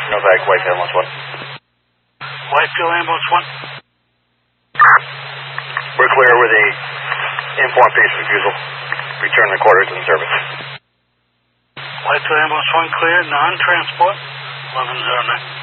Novak, Whitefield Ambulance 1. Whitefield Ambulance 1. We're clear with a informed patient refusal. Return the quarters in service. Whitefield Ambulance 1 clear, non-transport, 1109.